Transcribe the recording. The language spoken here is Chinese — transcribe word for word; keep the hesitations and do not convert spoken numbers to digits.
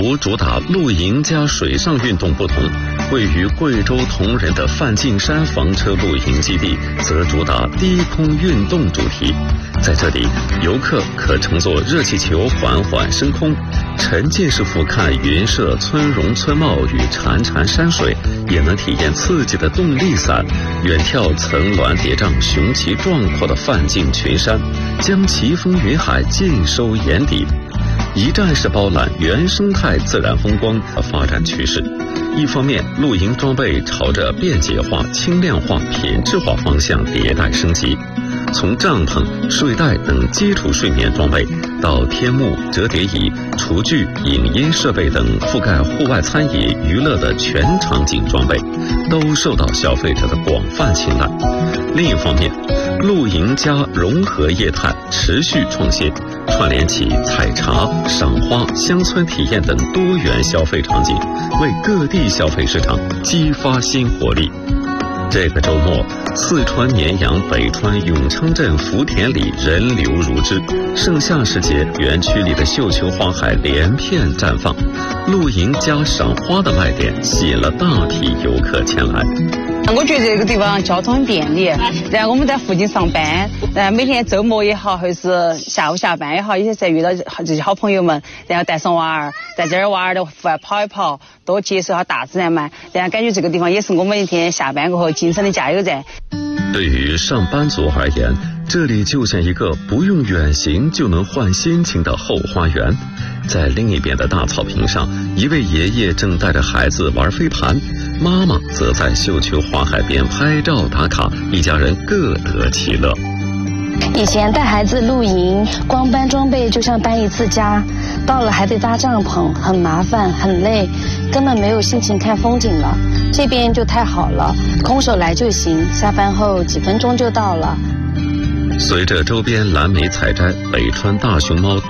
湖主打露营加水上运动不同，位于贵州铜仁的梵净山房车露营基地则主打低空运动主题。在这里，游客可乘坐热气球缓缓升空，沉浸式俯瞰云社村容村貌与潺潺山水，也能体验刺激的动力伞，远眺层峦叠嶂、雄奇壮阔的梵净群山，将奇峰云海尽收眼底。一站式包揽原生态自然风光的发展趋势。一方面，露营装备朝着便捷化、轻量化、品质化方向迭代升级，从帐篷、睡袋等基础睡眠装备，到天幕、折叠椅、厨具、影音设备等覆盖户外餐饮、娱乐的全场景装备，都受到消费者的广泛青睐。另一方面，露营加融合业态持续创新，串联起采茶、赏花、乡村体验等多元消费场景，为各地消费市场激发新活力。这个周末，四川绵阳北川永昌镇福田里人流如织，盛夏时节，园区里的绣球花海连片绽放，露营加赏花的卖点吸引了大批游客前来。 我觉得这个地方交通很便利，然后我们在附近上班，然后每天周末也好，或是下午下班也好，有些时候遇到这些好朋友们，然后带上娃儿，在这儿娃儿的户外跑一跑，多接受下大自然嘛，然后感觉这个地方也是我们一天下班过后精神的加油站。 对于上班族而言，这里就像一个不用远行就能换心情的后花园。在另一边的大草坪上，一位爷爷正带着孩子玩飞盘，妈妈则在绣球花海边拍照打卡，一家人各得其乐。 以前带孩子露营，光搬装备就像搬一次家，到了还得搭帐篷，很麻烦很累，根本没有心情看风景了。这边就太好了，空手来就行，下班后几分钟就到了。 随着周边蓝莓采摘，北川大熊猫